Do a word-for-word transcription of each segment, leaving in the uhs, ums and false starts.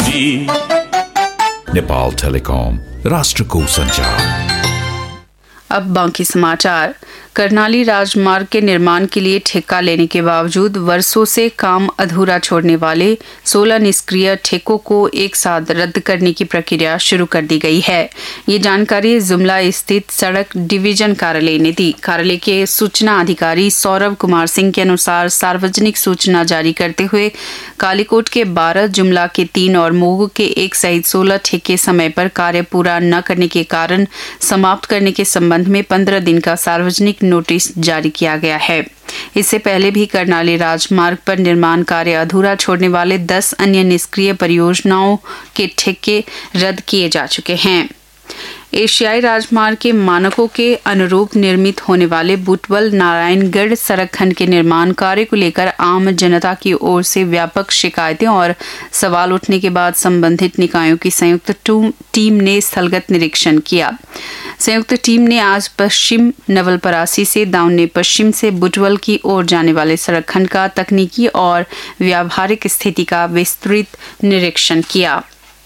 जी। Nepal telecom, राष्ट्र को संचार। अब बाकी समाचार। कर्णाली राजमार्ग के निर्माण के लिए ठेका लेने के बावजूद वर्षों से काम अधूरा छोड़ने वाले सोलह निष्क्रिय ठेकों को एक साथ रद्द करने की प्रक्रिया शुरू कर दी गई है। ये जानकारी जुमला स्थित सड़क डिवीजन कार्यालय ने दी। कार्यालय के सूचना अधिकारी सौरभ कुमार सिंह के अनुसार सार्वजनिक सूचना जारी करते हुए कालीकोट के बारह, जुमला के तीन और मोगू के एक सहित सोलह ठेके समय पर कार्य पूरा न करने के कारण समाप्त करने के संबंध में पंद्रह दिन का सार्वजनिक नोटिस जारी किया गया है। इससे पहले भी कर्णाली राजमार्ग पर निर्माण कार्य अधूरा छोड़ने वाले दस अन्य निष्क्रिय परियोजनाओं के ठेके रद्द किए जा चुके हैं। एशियाई राजमार्ग के मानकों के अनुरूप निर्मित होने वाले बुटवल नारायणगढ़ सड़क खंड के निर्माण कार्य को लेकर आम जनता की ओर से व्यापक शिकायतें और सवाल उठने के बाद संबंधित निकायों की संयुक्त टीम ने स्थलगत निरीक्षण किया। संयुक्त टीम ने आज पश्चिम नवलपरासी से दाउन्ने पश्चिम से बुटवल की ओर जाने वाले सड़क खंड का तकनीकी और व्यावहारिक स्थिति का विस्तृत निरीक्षण किया।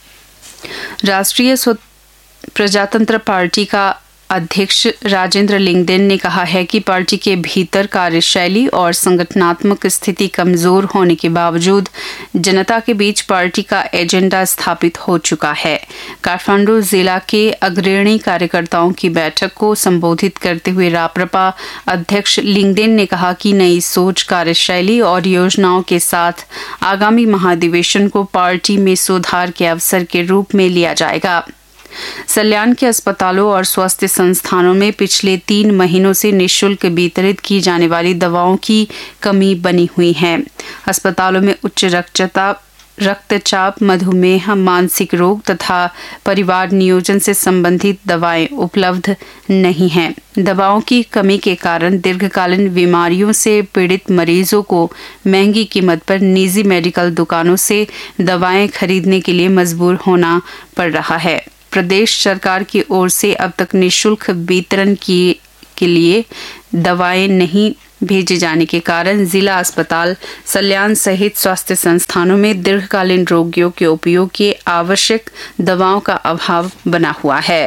राष्ट्रीय प्रजातंत्र पार्टी का अध्यक्ष राजेंद्र लिंगदेन ने कहा है कि पार्टी के भीतर कार्यशैली और संगठनात्मक स्थिति कमजोर होने के बावजूद जनता के बीच पार्टी का एजेंडा स्थापित हो चुका है। काठमांडू जिला के अग्रणी कार्यकर्ताओं की बैठक को संबोधित करते हुए राप्रपा अध्यक्ष लिंगदेन ने कहा कि नई सोच, कार्यशैली और योजनाओं के साथ आगामी महाधिवेशन को पार्टी में सुधार के अवसर के रूप में लिया जाएगा। सल्यान के अस्पतालों और स्वास्थ्य संस्थानों में पिछले तीन महीनों से निःशुल्क वितरित की जाने वाली दवाओं की कमी बनी हुई है। अस्पतालों में उच्च रक्तचाप रक्तचाप, मधुमेह, मानसिक रोग तथा परिवार नियोजन से संबंधित दवाएं उपलब्ध नहीं हैं। दवाओं की कमी के कारण दीर्घकालीन बीमारियों से पीड़ित मरीजों को महंगी कीमत पर निजी मेडिकल दुकानों से दवाएं खरीदने के लिए मजबूर होना पड़ रहा है। प्रदेश सरकार की ओर से अब तक निःशुल्क वितरण की के लिए दवाएं नहीं भेजे जाने के कारण जिला अस्पताल सल्यान सहित स्वास्थ्य संस्थानों में दीर्घकालीन रोगियों के उपयोग की आवश्यक दवाओं का अभाव बना हुआ है।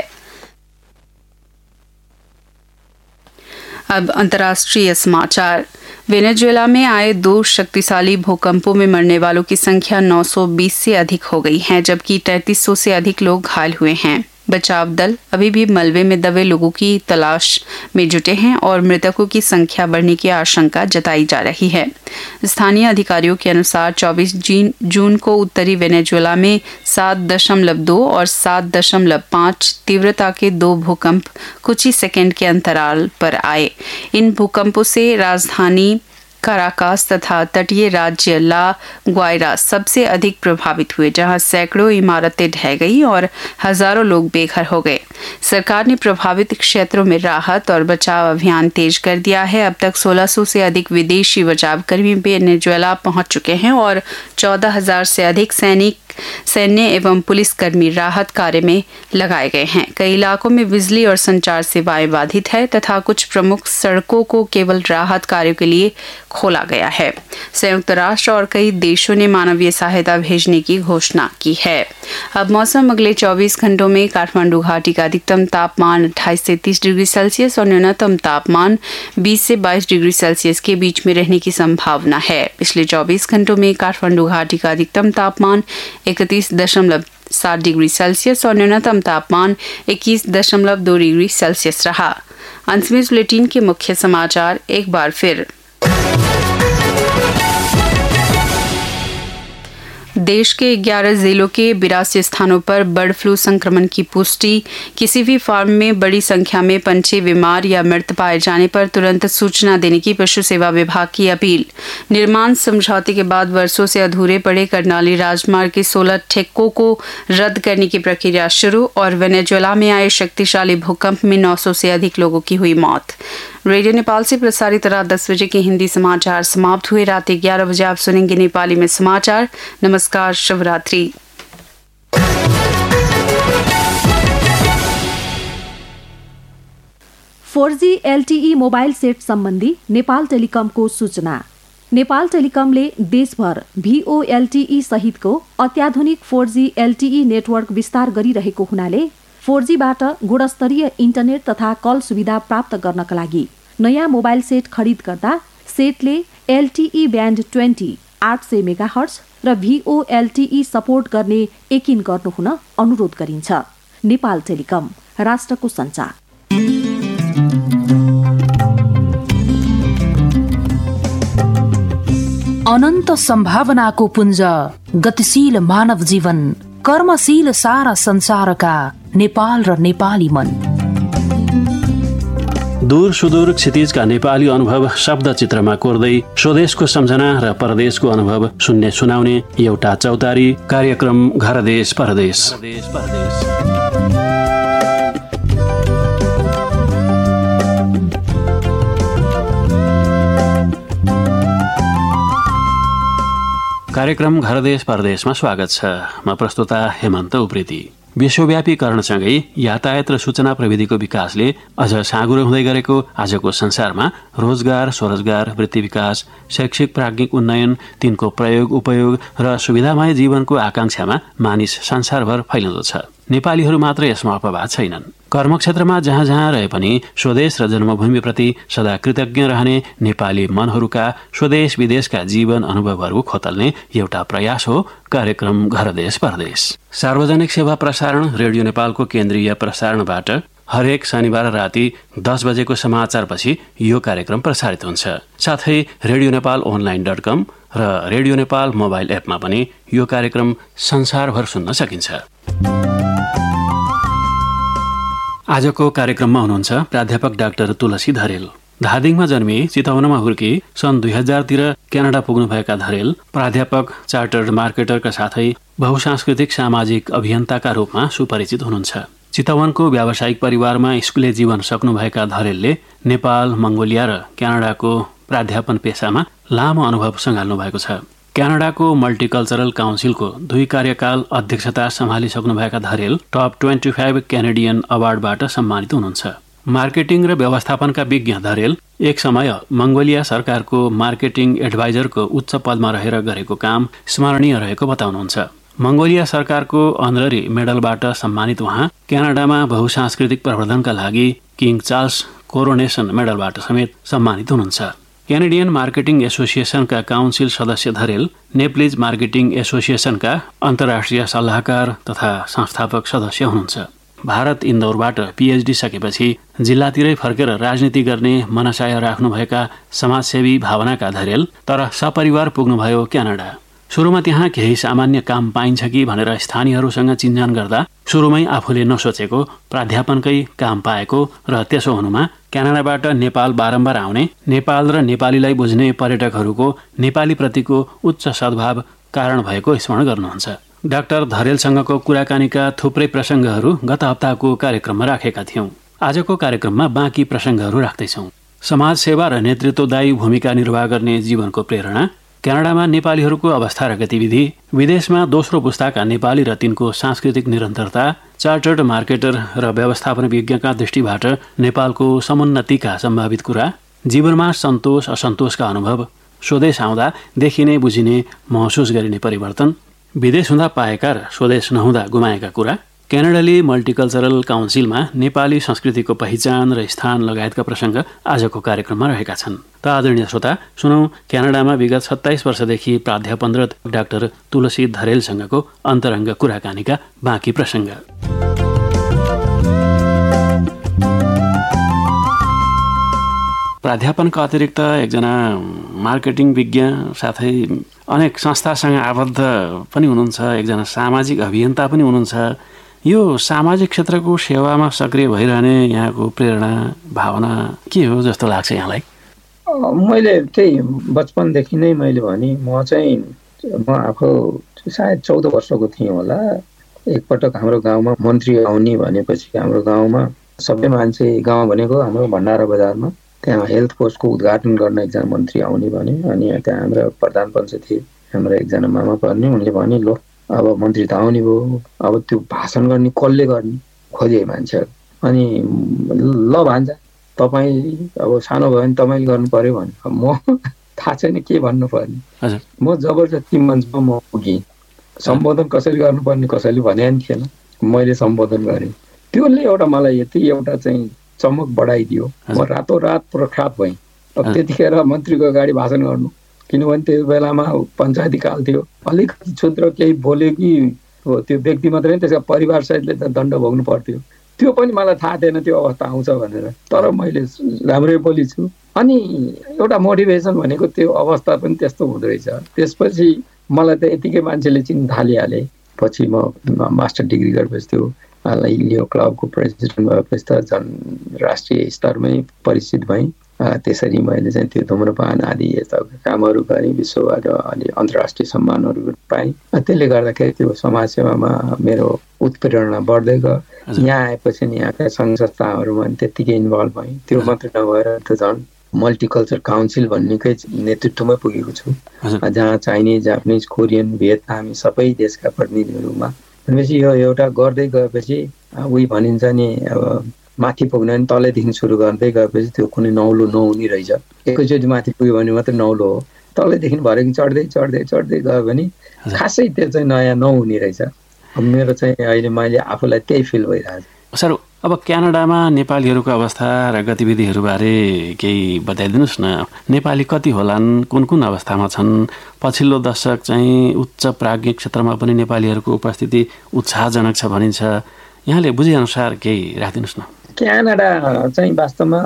अब अंतर्राष्ट्रीय समाचार। वेनेजुएला में आए दो शक्तिशाली भूकंपों में मरने वालों की संख्या नौ सौ बीस से अधिक हो गई है, जबकि तैंतीस सौ से अधिक लोग घायल हुए हैं। बचाव दल अभी भी मलबे में दबे लोगों की तलाश में जुटे हैं और मृतकों की संख्या बढ़ने की आशंका जताई जा रही है। स्थानीय अधिकारियों के अनुसार चौबीस जून को उत्तरी वेनेजुएला में सात दशमलव दो और सात दशमलव पाँच तीव्रता के दो भूकंप कुछ ही सेकंड के अंतराल पर आए। इन भूकंपों से राजधानी काराकास तथा तटीय राज्य ला ग्वायरा सबसे अधिक प्रभावित हुए, जहां सैकड़ों इमारतें ढह गई और हजारों लोग बेघर हो गए। सरकार ने प्रभावित क्षेत्रों में राहत और बचाव अभियान तेज कर दिया है। अब तक सोलह सौ से अधिक विदेशी बचाव कर्मी वेनेजुएला पहुंच चुके हैं और चौदह हजार से अधिक सैनिक सैन्य एवं पुलिसकर्मी राहत कार्य में लगाए गए हैं। कई इलाकों में बिजली और संचार सेवाएं बाधित है तथा कुछ प्रमुख सड़कों को केवल राहत कार्यों के लिए खोला गया है। संयुक्त राष्ट्र और कई देशों ने मानवीय सहायता भेजने की घोषणा की है। अब मौसम। अगले चौबीस घंटों में काठमांडू घाटी का अधिकतम तापमान अट्ठाईस से तीस डिग्री सेल्सियस और न्यूनतम तापमान बीस से बाईस डिग्री सेल्सियस के बीच में रहने की संभावना है। पिछले चौबीस घंटों में काठमांडू घाटी का अधिकतम तापमान इकतीस दशमलव सात डिग्री सेल्सियस और न्यूनतम तापमान इक्कीस दशमलव दो डिग्री सेल्सियस रहा। अंत में बुलेटिन के मुख्य समाचार एक बार फिर। देश के ग्यारह जिलों के बिरासी स्थानों पर बर्ड फ्लू संक्रमण की पुष्टि। किसी भी फार्म में बड़ी संख्या में पंछी बीमार या मृत पाए जाने पर तुरंत सूचना देने की पशु सेवा विभाग की अपील। निर्माण समझौते के बाद वर्षों से अधूरे पड़े करनाली राजमार्ग के सोलह ठेकों को रद्द करने की प्रक्रिया शुरू और वेनेजुएला में आए शक्तिशाली भूकंप में नौ सौ से अधिक लोगों की हुई मौत। रेडियो नेपाल से प्रसारित रात दस बजे के हिंदी समाचार समाप्त हुए। रात ग्यारह बजे आप सुनेंगे नेपाली में समाचार। नमस्कार, शुभ रात्रि। Four G LTE mobile set सम्बन्धी नेपाल टेलिकमको सूचना। नेपाल टेलिकमले देशभर भीओएलटीई सहितको अत्याधुनिक फोर जी एलटीई नेटवर्क विस्तार गरिरहेको हुनाले फोर जीबाट गुणस्तरीय इन्टरनेट तथा कल सुविधा प्राप्त गर्नका लागि नयाँ मोबाइल सेट खरिद गर्दा सेटले एलटीई ब्यान्ड ट्वेन्टी आठ सय मेगाहर्ज र भीओएलटीई सपोर्ट गर्ने यकिन गर्नु हुन अनुरोध गरिन्छ। नेपाल टेलिकम, राष्ट्रको सञ्चार। अनन्त सम्भावनाको पुञ्ज, गतिशील मानव जीवन, कर्मशील सारा संसारका नेपाल र नेपाली मन। दूर सुदूर क्षितिजका नेपाली अनुभव शब्द चित्रमा कोर्दै स्वदेशको सम्झना र परदेशको अनुभव सुन्ने सुनाउने एउटा चौतारी कार्यक्रम घर देश परदेश। कार्यक्रम घर देश परदेशमा स्वागत छ। म प्रस्तुता हेमन्त उप्रेती। विश्वव्यापीकरणसँगै यातायात र सूचना प्रविधिको विकासले अझ साँगुरो हुँदै गरेको आजको संसारमा रोजगार, स्वरोजगार, वृत्ति विकास, शैक्षिक प्राज्ञिक उन्नयन, तिनको प्रयोग उपयोग र सुविधामय जीवनको आकांक्षामा मानिस संसारभर फैलिँदो छ। नेपालीहरू मात्र यसमा अपवाद छैनन्। कर्मक्षेत्रमा जहाँ जहाँ रहे पनि स्वदेश र जन्मभूमिप्रति सदा कृतज्ञ रहने नेपाली मनहरूका स्वदेश विदेशका जीवन अनुभवहरू खोतल्ने एउटा प्रयास हो कार्यक्रम घर देश परदेश। सार्वजनिक सेवा प्रसारण रेडियो नेपालको केन्द्रीय प्रसारणबाट हरेक शनिबार राति दस बजेको समाचारपछि यो कार्यक्रम प्रसारित हुन्छ। साथै रेडियो नेपाल अनलाइन डट कम र रेडियो नेपाल मोबाइल एपमा पनि यो कार्यक्रम संसारभर सुन्न सकिन्छ। आजको कार्यक्रममा हुनुहुन्छ प्राध्यापक डाक्टर तुलसी धरेल। धादिङमा जन्मी चितवनमा हुर्की सन् दुई हजारतिर क्यानाडा पुग्नुभएका धरेल प्राध्यापक, चार्टर्ड मार्केटरका साथै बहुसांस्कृतिक सामाजिक अभियन्ताका रूपमा सुपरिचित हुनुहुन्छ। चितवनको व्यावसायिक परिवारमा स्कुले जीवन सक्नुभएका धरेलले नेपाल, मङ्गोलिया र क्यानाडाको प्राध्यापन पेसामा लामो अनुभव सँगाल्नु भएको छ। क्यानाडाको मल्टिकल्चरल काउन्सिलको दुई कार्यकाल अध्यक्षता सम्हालिसक्नुभएका धरेल टप ट्वेन्टी फाइभ क्यानेडियन अवार्डबाट सम्मानित हुनुहुन्छ। मार्केटिङ र व्यवस्थापनका विज्ञ धरेल एक समय मङ्गोलिया सरकारको मार्केटिङ एडभाइजरको उच्च पदमा रहेर गरेको काम स्मरणीय रहेको बताउनुहुन्छ। मङ्गोलिया सरकारको अनररी मेडलबाट सम्मानित उहाँ क्यानाडामा बहुसांस्कृतिक प्रवर्धनका लागि किङ चार्ल्स कोरोनेसन मेडलबाट समेत सम्मानित हुनुहुन्छ। क्यानेडियन मार्केटिङ एसोसिएसनका काउन्सिल सदस्य धरेल नेप्लिज मार्केटिङ एसोसिएसनका अन्तर्राष्ट्रिय सल्लाहकार तथा संस्थापक सदस्य हुनुहुन्छ। भारत इन्दौरबाट पीएचडी सकेपछि जिल्लातिरै फर्केर राजनीति गर्ने मनसाय राख्नुभएका समाजसेवी भावनाका धरेल तर सपरिवार पुग्नुभयो क्यानाडा। सुरुमा त्यहाँ केही सामान्य काम पाइन्छ कि भनेर स्थानीयहरूसँग चिन्जान गर्दा सुरुमै आफूले नसोचेको प्राध्यापनकै काम पाएको र त्यसो हुनुमा क्यानाडाबाट नेपाल बारम्बार आउने, नेपाल र नेपालीलाई बुझ्ने पर्यटकहरूको नेपालीप्रतिको उच्च सद्भाव कारण भएको स्मरण गर्नुहुन्छ। डाक्टर धरेलसँगको कुराकानीका थुप्रै प्रसङ्गहरू गत हप्ताको कार्यक्रममा राखेका थियौं। आजको कार्यक्रममा बाँकी प्रसङ्गहरू राख्दैछौँ। समाजसेवा र नेतृत्वदायी भूमिका निर्वाह गर्ने जीवनको प्रेरणा, क्यानाडामा नेपालीहरूको अवस्था र गतिविधि, विदेशमा दोस्रो पुस्ताका नेपाली र तिनको सांस्कृतिक निरन्तरता, चार्टर्ड मार्केटर र व्यवस्थापन विज्ञका दृष्टिबाट नेपालको समुन्नतिका सम्भावित कुरा, जीवनमा सन्तोष असन्तोषका अनुभव, स्वदेश आउँदा देखिने बुझिने महसुस गरिने परिवर्तन, विदेश हुँदा पाएका र स्वदेश नहुँदा गुमाएका कुरा, क्यानाडाली मल्टिकल्चरल काउन्सिलमा नेपाली संस्कृतिको पहिचान र स्थान लगायतका प्रसङ्ग आजको कार्यक्रममा रहेका छन्। त आदरणीय श्रोता, सुनौ क्यानाडामा विगत सत्ताइस वर्षदेखि प्राध्यापनरत डाक्टर तुलसी धरेलसँगको अन्तरङ्ग कुराकानीका बाँकी प्रसङ्ग। प्राध्यापनका अतिरिक्त एकजना मार्केटिङ विज्ञ साथै अनेक संस्थासँग आबद्ध पनि हुनुहुन्छ, एकजना सामाजिक अभियन्ता पनि हुनुहुन्छ। यो सामाजिक क्षेत्रको सेवामा सक्रिय भइरहने यहाँको प्रेरणा भावना के हो जस्तो लाग्छ यहाँलाई? मैले त्यही बचपनदेखि नै मैले भने म चाहिँ म आफू सायद चौध वर्षको थिएँ होला। एकपटक हाम्रो गाउँमा मन्त्री आउने भनेपछि हाम्रो गाउँमा सबै मान्छे, गाउँ भनेको हाम्रो भण्डारा बजारमा, त्यहाँ हेल्थ पोस्टको उद्घाटन गर्न एकजना मन्त्री आउने भने अनि त्यहाँ हाम्रो प्रधान पञ्च थिए, हाम्रो एकजना मामा पर्ने, उनले भने लो अब मन्त्री त आउने भयो, अब त्यो भाषण गर्ने कसले गर्ने खोजे मान्छेहरू, अनि ल भान्जा तपाईँ अब सानो भयो भने तपाईँले गर्नु पर्यो भने म थाहा छैन के भन्नु पर्ने। हजुर म जबरजस्ती मञ्चमा म पुगेँ, सम्बोधन कसरी गर्नुपर्ने कसैले भने नि थिएन, मैले सम्बोधन गरेँ। त्यसले एउटा मलाई यति एउटा चाहिँ चमक बढाइदियो, म रातोरात प्रख्यात भएँ। अब त्यतिखेर मन्त्रीको अगाडि भाषण गर्नु, किनभने त्यो बेलामा पञ्चायती काल थियो, अलिकति क्षुद्र केही बोल्यो कि त्यो व्यक्ति मात्रै त्यसका परिवार सहितले त दण्ड भोग्नु पर्थ्यो। त्यो पनि मलाई थाहा थिएन त्यो अवस्था आउँछ भनेर, तर मैले राम्रै बोलेछु। अनि एउटा मोटिभेसन भनेको त्यो अवस्था पनि त्यस्तो हुँदो रहेछ। त्यसपछि मलाई त यतिकै मान्छेले चिन्न थालिहाले। पछि म मास्टर डिग्री गरेपछि त्यो लियो क्लबको प्रेसिडेन्ट भएपछि त झन् राष्ट्रिय स्तरमै परिचित भएँ। त्यसरी मैले चाहिँ त्यो धुम्रपान आदि यस्ता कामहरू गरेँ, विश्वबाट अलि अन्तर्राष्ट्रिय सम्मानहरू पाएँ। त्यसले गर्दाखेरि त्यो समाजसेवामा मेरो उत्प्रेरणा बढ्दै गयो। यहाँ आएपछि यहाँका सङ्घ संस्थाहरूमा त्यत्तिकै इन्भल्भ भएँ। त्यो मात्रै नभएर त झन् मल्टिकल्चर काउन्सिल भन्नेकै नेतृत्वमै पुगेको छु, जहाँ चाइनिज, जापानिज, कोरियन, भियतनामी सबै देशका प्रतिनिधिहरूमा। भनेपछि यो एउटा गर्दै गएपछि उही भनिन्छ नि, अब माथि पुग्न नि तलैदेखि सुरु गर्दै गएपछि त्यो कुनै नौलो नहुने रहेछ। एकैचोटि माथि पुग्यो भने मात्रै नौलो हो, तलैदेखि भरेको चढ्दै चढ्दै चढ्दै गयो भने खासै त्यो चाहिँ नयाँ नहुने रहेछ। मेरो चाहिँ अहिले मैले आफूलाई त्यही फिल भइरहेछ। सर, अब क्यानाडामा नेपालीहरूको अवस्था र गतिविधिहरूबारे केही बताइदिनुहोस् न। नेपाली कति होलान्, कुन कुन अवस्थामा छन्? पछिल्लो दशक चाहिँ उच्च प्राज्ञिक क्षेत्रमा पनि नेपालीहरूको उपस्थिति उत्साहजनक छ भनिन्छ। यहाँले बुझेअनुसार केही राखिदिनुहोस् न। क्यानाडा चाहिँ वास्तवमा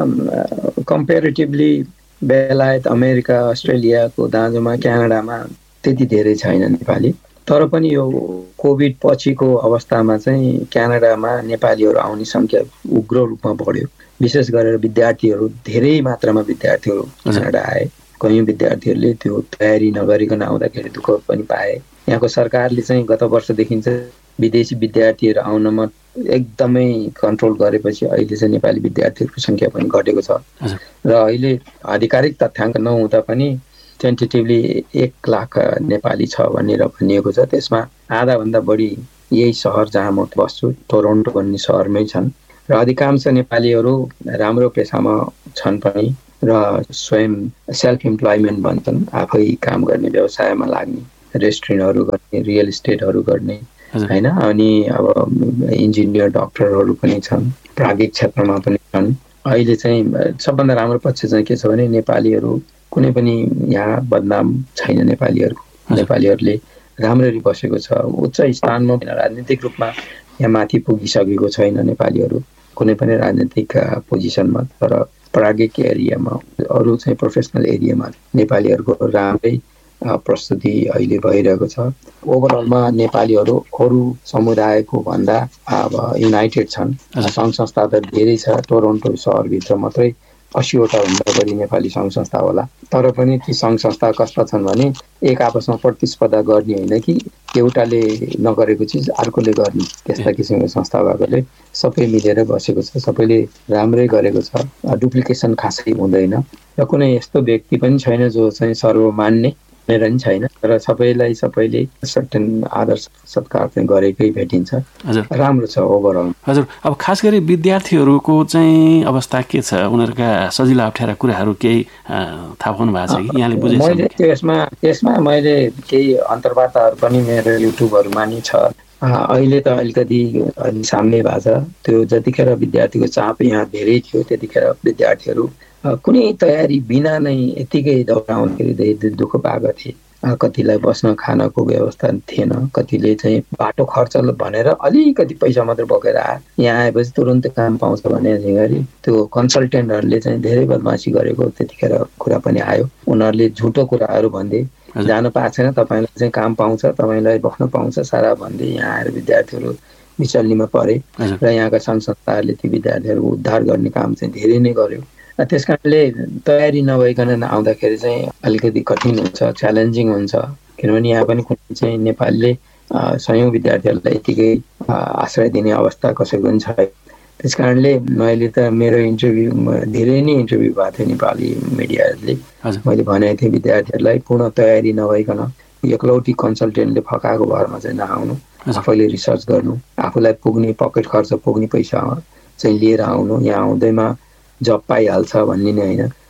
कम्पेरिटिभली बेलायत, अमेरिका, अस्ट्रेलियाको दाँजोमा क्यानाडामा त्यति धेरै छैन नेपाली। तर पनि यो कोभिड पछिको अवस्थामा चाहिँ क्यानाडामा नेपालीहरू आउने सङ्ख्या उग्र रूपमा बढ्यो। विशेष गरेर विद्यार्थीहरू, धेरै मात्रामा विद्यार्थीहरू क्यानाडा आए। कयौँ विद्यार्थीहरूले त्यो तयारी नगरिकन आउँदाखेरि दुःख पनि पाए। यहाँको सरकारले चाहिँ गत वर्षदेखि चाहिँ विदेशी विद्यार्थीहरू आउनमा एकदमै कन्ट्रोल गरेपछि अहिले चाहिँ नेपाली विद्यार्थीहरूको सङ्ख्या पनि घटेको छ। र अहिले आधिकारिक तथ्याङ्क नहुँदा पनि टेन्टेटिभली एक लाख नेपाली छ भनेर भनिएको छ। त्यसमा आधाभन्दा बढी यही सहर जहाँ म बस्छु, टोरन्टो भन्ने सहरमै छन्। र अधिकांश नेपालीहरू राम्रो पेसामा छन् पनि र स्वयं सेल्फ इम्प्लोइमेन्ट भन्छन्, आफै काम गर्ने, व्यवसायमा लाग्ने, रेस्टुरेन्टहरू गर्ने, रियल इस्टेटहरू गर्ने होइन। अनि अब इन्जिनियर, डक्टरहरू पनि छन्, प्राज्ञिक क्षेत्रमा पनि छन्। अहिले चाहिँ सबभन्दा राम्रो पक्ष चाहिँ के छ भने नेपालीहरू कुनै पनि यहाँ बदनाम छैन। नेपालीहरूको नेपालीहरूले राम्ररी बसेको छ, उच्च स्थानमा राजनीतिक रूपमा यहाँ माथि पुगिसकेको छैन नेपालीहरू कुनै पनि राजनीतिक पोजिसनमा। तर प्राज्ञिक एरियामा, अरू चाहिँ प्रोफेसनल एरियामा नेपालीहरूको राम्रै प्रस्तुति अहिले भइरहेको छ। ओभरअलमा नेपालीहरू अरू समुदायको भन्दा अब युनाइटेड छन्। सङ्घ संस्था त धेरै छ, टोरन्टो सहरभित्र मात्रै असीवटा भन्दा बढी नेपाली सङ्घ संस्था होला। तर पनि ती सङ्घ संस्था कस्ता छन् भने एक आपसमा प्रतिस्पर्धा गर्ने होइन कि एउटाले नगरेको चिज अर्कोले गर्ने, त्यस्ता किसिमको संस्था भएकोले सबै मिलेर बसेको छ, सबैले राम्रै गरेको छ। डुप्लिकेसन खासै हुँदैन र कुनै यस्तो व्यक्ति पनि छैन जो चाहिँ सर्वमान्य मेरो नि छैन। तर सबैलाई सबैले सर्टेन आदर सत्कार चाहिँ गरेकै भेटिन्छ। राम्रो छ ओभरअल। हजुर, अब खास गरी विद्यार्थीहरूको चाहिँ अवस्था के छ? उनीहरूका सजिलो अप्ठ्यारा कुराहरू केही थाहा पाउनु भएको छ कि यहाँले बुझेको छ? मैले त्यसमा त्यसमा मैले केही अन्तर्वार्ताहरू पनि मेरो युट्युबहरूमा नि छ। अहिले त अलिकति अलि साम्य भएको छ। त्यो जतिखेर विद्यार्थीको चाप यहाँ धेरै थियो त्यतिखेर विद्यार्थीहरू कुनै तयारी बिना नै यतिकै दौडाउँदाखेरि धेरै दुःख पाएका थिए। कतिलाई बस्न खानको व्यवस्था थिएन, कतिले चाहिँ बाटो खर्च भनेर अलिकति पैसा मात्र बोकेर आए। यहाँ आएपछि तुरुन्तै काम पाउँछ भने गरी त्यो कन्सल्टेन्टहरूले चाहिँ धेरै बदमासी गरेको त्यतिखेर कुरा पनि आयो। उनीहरूले झुटो कुराहरू भन्दै जानु पाएको छैन, तपाईँलाई चाहिँ काम पाउँछ, तपाईँलाई बस्न पाउँछ सारा भन्दै यहाँ आएर विद्यार्थीहरू विचल्लीमा परे र यहाँका सङ्घ संस्थाहरूले ती विद्यार्थीहरू उद्धार गर्ने काम चाहिँ धेरै नै गर्यो। त्यस कारणले तयारी नभइकन आउँदाखेरि चाहिँ अलिकति कठिन हुन्छ, च्यालेन्जिङ हुन्छ। किनभने यहाँ पनि कुनै चाहिँ नेपालीले सयौँ विद्यार्थीहरूलाई यतिकै आश्रय दिने अवस्था कसैको पनि छैन। त्यस कारणले मैले त मेरो इन्टरभ्यू धेरै नै इन्टरभ्यू भएको थियो नेपाली मिडियाहरूले। मैले भनेको थिएँ विद्यार्थीहरूलाई पूर्ण तयारी नभइकन एकलौटी कन्सल्टेन्टले फकाएको भरमा चाहिँ नआउनु, आफैले रिसर्च गर्नु, आफूलाई पुग्ने पकेट खर्च पुग्ने पैसा चाहिँ लिएर आउनु। यहाँ आउँदैमा जब पाइहाल्छ भन्ने नै होइन,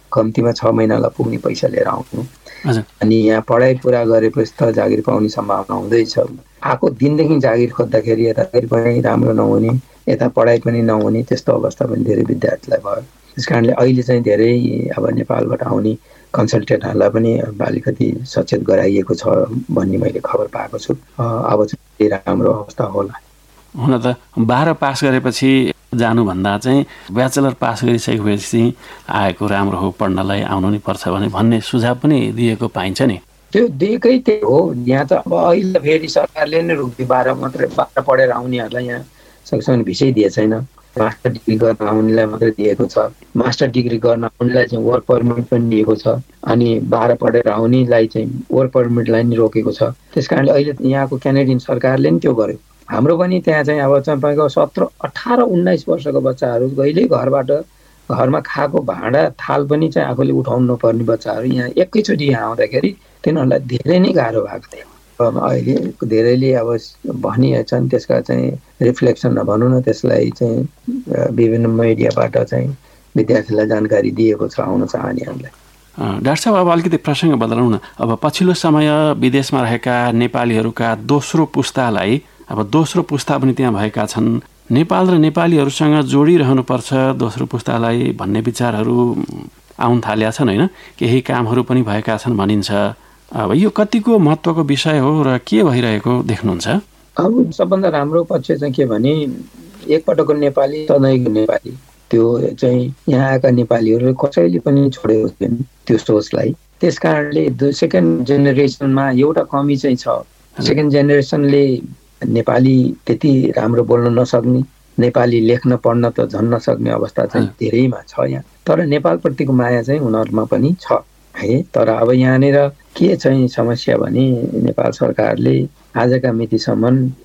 कम्तीमा छ महिनालाई पुग्ने पैसा लिएर आउनु अनि यहाँ पढाइ पुरा गरेपछि त जागिर पाउने सम्भावना हुँदैछ। आएको दिनदेखि जागिर खोज्दाखेरि यता पनि राम्रो नहुने, यता पढाइ पनि नहुने, त्यस्तो अवस्था पनि धेरै विद्यार्थीलाई भयो। त्यस कारणले अहिले चाहिँ धेरै अब नेपालबाट आउने कन्सल्टेन्टहरूलाई पनि अलिकति सचेत गराइएको छ भन्ने मैले खबर पाएको छु। अब चाहिँ राम्रो अवस्था होला। हुन त बाह्र पास गरेपछि जानुभन्दा चाहिँ ब्याचलर पास गरिसकेपछि आएको राम्रो हो, पढ्नलाई आउनु नै पर्छ भने भन्ने सुझाव पनि दिएको पाइन्छ नि। त्यो दिएकै त्यही हो। यहाँ त अब अहिले फेरि सरकारले नै रोक्यो, बाह्र मात्रै बाह्र पढेर आउनेहरूलाई यहाँ सँगसँगै भिसै दिएको छैन। मास्टर डिग्री गर्न आउनेलाई मात्रै दिएको छ। मास्टर डिग्री गर्न आउनेलाई चाहिँ वर्क पर्मिट पनि दिएको छ अनि बाह्र पढेर आउनेलाई चाहिँ वर्क पर्मिटलाई नि रोकेको छ। त्यस कारणले अहिले यहाँको क्यानेडियन सरकारले नि त्यो गर्यो। हाम्रो पनि त्यहाँ चाहिँ अब तपाईँको सत्र अठार उन्नाइस वर्षको बच्चाहरू कहिले घरबाट घरमा खाएको भाँडा थाल पनि चाहिँ आफूले उठाउनु नपर्ने बच्चाहरू यहाँ एकैचोटि यहाँ आउँदाखेरि तिनीहरूलाई धेरै नै गाह्रो भएको थियो। अहिले धेरैले अब भनिएछन्, त्यसका चाहिँ रिफ्लेक्सन नभनौँ न, त्यसलाई चाहिँ विभिन्न मिडियाबाट चाहिँ विद्यार्थीलाई जानकारी दिएको छ आउन चाहनेहरूलाई। डाक्टर साहब, अब अलिकति प्रसङ्ग बदलौँ न। अब पछिल्लो समय विदेशमा रहेका नेपालीहरूका दोस्रो पुस्तालाई अब दोस्रो पुस्ता पनि त्यहाँ भएका छन्, नेपाल र नेपालीहरूसँग जोडिरहनुपर्छ दोस्रो पुस्तालाई भन्ने विचारहरू आउन थालेका छन् होइन? केही कामहरू पनि भएका छन् भनिन्छ। अब यो कतिको महत्त्वको विषय हो र के भइरहेको देख्नुहुन्छ? अब सबभन्दा राम्रो पक्ष चाहिँ के भने एकपटकको नेपाली सधैँको नेपाली, त्यो चाहिँ यहाँ आएका नेपालीहरू कसैले पनि छोडेको छैन त्यो सोचलाई। त्यस कारणले सेकेन्ड जेनेरेसनमा एउटा कमी चाहिँ छ। सेकेन्ड जेनेरेसनले नेपाली त्यति राम्रो बोल्न नसक्ने, नेपाली लेख्न पढ्न त झन् नसक्ने अवस्था चाहिँ धेरैमा छ यहाँ। तर नेपालप्रतिको माया चाहिँ उनीहरूमा पनि छ है। तर अब यहाँनिर के चाहिँ समस्या भने नेपाल सरकारले आजका मितिसम्म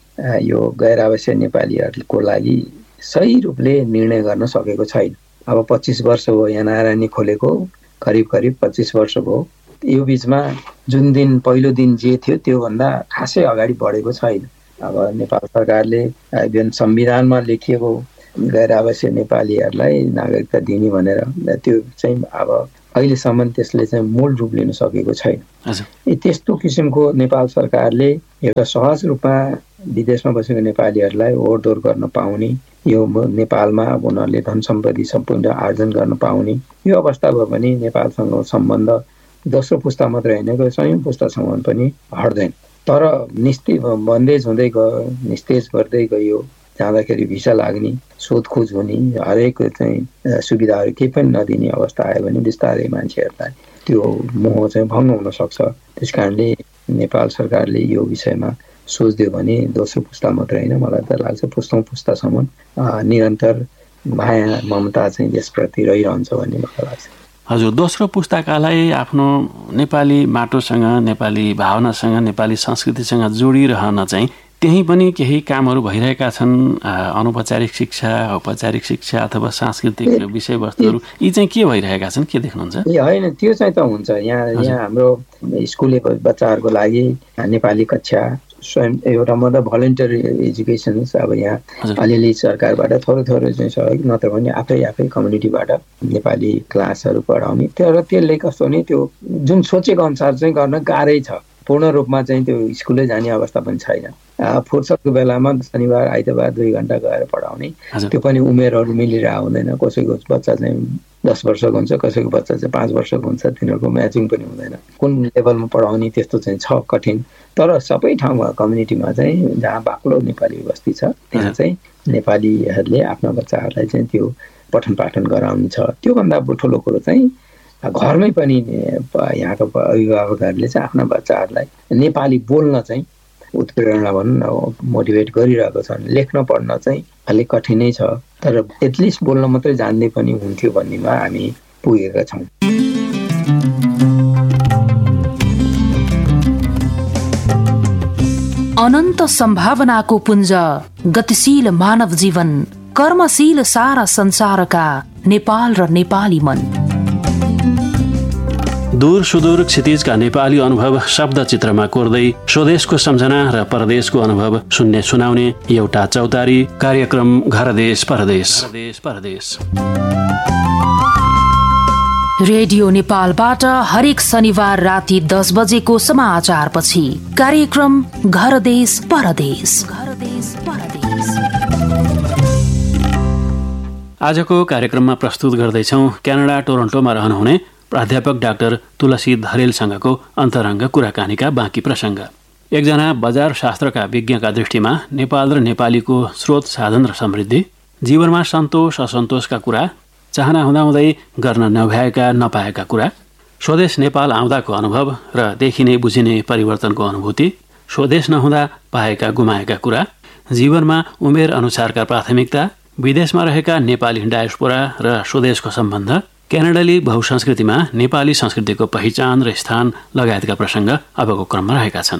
यो गैर आवश्यक नेपालीहरूको लागि सही रूपले निर्णय गर्न सकेको छैन। अब पच्चिस वर्ष हो यहाँ नारायणी खोलेको, करिब करिब पच्चिस वर्ष भयो। यो बिचमा जुन दिन पहिलो दिन जे थियो त्योभन्दा खासै अगाडि बढेको छैन। अब नेपाल सरकारले जुन संविधानमा लेखिएको गैर आवश्यक नेपालीहरूलाई नागरिकता दिने भनेर त्यो चाहिँ अब अहिलेसम्म त्यसले चाहिँ मूल रूप लिन सकेको छैन। त्यस्तो किसिमको नेपाल सरकारले एउटा सहज रूपमा विदेशमा बसेको नेपालीहरूलाई ओहोरदोहोर गर्न पाउने, यो नेपालमा अब उनीहरूले धन सम्पत्ति सम्पूर्ण आर्जन गर्न पाउने यो अवस्था भयो भने नेपालसँग सम्बन्ध दोस्रो पुस्ता मात्रै होइन सयौं पुस्तासम्म पनि हट्दैन। तर निस्तेज बन्देज हुँदै गयो, निस्तेज बढ्दै गयो, जाँदाखेरि भिसा लाग्ने, सोधखोज हुने, हरेक चाहिँ सुविधाहरू केही पनि नदिने अवस्था आयो भने बिस्तारै मान्छेहरूलाई त्यो मोह चाहिँ भङ्ग हुन सक्छ। त्यस कारणले नेपाल सरकारले यो विषयमा सोच्दियो भने दोस्रो पुस्ता मात्रै होइन, मलाई त लाग्छ पुस्तौं पुस्तासम्म निरन्तर माया ममता चाहिँ यसप्रति रहिरहन्छ भन्ने मलाई लाग्छ। हजुर, दोस्रो पुस्ताकालाई आफ्नो नेपाली माटोसँग, नेपाली भावनासँग, नेपाली संस्कृतिसँग जोडिरहन चाहिँ त्यही पनि केही कामहरू भइरहेका छन्। अनौपचारिक शिक्षा, औपचारिक शिक्षा अथवा सांस्कृतिक विषयवस्तुहरू यी चाहिँ के भइरहेका छन्, के देख्नुहुन्छ? ए होइन, त्यो चाहिँ त हुन्छ। यहाँ यहाँ हाम्रो स्कुले बच्चाहरूको लागि नेपाली कक्षा स्वयं एउटा मतलब भलन्टरी एजुकेसन अब यहाँ अलिअलि सरकारबाट थोरै थोरै चाहिँ सहयोग, नत्र भने आफै आफै कम्युनिटीबाट नेपाली क्लासहरू पढाउने। तर त्यसले कस्तो भने त्यो जुन सोचेको अनुसार चाहिँ गर्न गाह्रै छ। पूर्ण रूपमा चाहिँ त्यो स्कुलै जाने अवस्था पनि छैन। फुर्सदको बेलामा शनिबार आइतबार दुई घन्टा गएर पढाउने, त्यो पनि उमेरहरू मिलिरहेको हुँदैन। कसैको बच्चा चाहिँ दस वर्षको हुन्छ, कसैको बच्चा चाहिँ पाँच वर्षको हुन्छ, तिनीहरूको म्याचिङ पनि हुँदैन। कुन लेभलमा पढाउने त्यस्तो चाहिँ छ कठिन। तर सबै ठाउँमा कम्युनिटीमा चाहिँ जहाँ बाक्लो नेपाली बस्ती छ त्यहाँ चाहिँ नेपालीहरूले आफ्ना बच्चाहरूलाई चाहिँ त्यो पठन पाठन गराउने छ। त्योभन्दा ठुलो कुरो चाहिँ घरमै पनि यहाँको अभिभावकहरूले चाहिँ आफ्ना बच्चाहरूलाई नेपाली बोल्न चाहिँ उत्प्रेरणा भनौँ न मोटिभेट गरिरहेको छन्। लेख्न पढ्न चाहिँ अलिक कठिनै छ, तर एटलिस्ट बोल्न मात्रै जान्दै पनि हुन्थ्यो भन्नेमा हामी पुगेका छौँ। अनन्त सम्भावनाको पुञ्ज, गतिशील मानव जीवन, कर्मशील सारा संसारका नेपाल र नेपाली मन। दूर सुदूर क्षितिजका नेपाली अनुभव शब्द चित्रमा कोर्दै स्वदेशको सम्झना र परदेशको अनुभव सुन्ने सुनाउने एउटा चौतारी कार्यक्रम घर देश परदेश। रेडियो नेपालबाट हरेक शनिबार राति दस बजेको समाचार पछि कार्यक्रम घर देश परदेश। घर देश परदेश आजको कार्यक्रममा प्रस्तुत गर्दैछौँ क्यानाडा टोरन्टोमा रहनुहुने प्राध्यापक डाक्टर तुलसी धरेलसँगको अन्तरङ्ग कुराकानीका बाँकी प्रसङ्ग। एकजना बजार शास्त्रका विज्ञका दृष्टिमा नेपाल र नेपालीको स्रोत साधन र समृद्धि, जीवनमा सन्तोष असन्तोषका कुरा, चाहना हुँदाहुँदै गर्न नभ्याएका नपाएका कुरा, स्वदेश नेपाल आउँदाको अनुभव र देखिने बुझिने परिवर्तनको अनुभूति, स्वदेश नहुँदा पाएका गुमाएका कुरा, जीवनमा उमेर अनुसारका प्राथमिकता, विदेशमा रहेका नेपाली डायस्पोरा र स्वदेशको सम्बन्ध, क्यानाडाली बहुसंस्कृतिमा नेपाली संस्कृतिको पहिचान र स्थान लगायतका प्रसङ्ग अबको क्रममा रहेका छन्।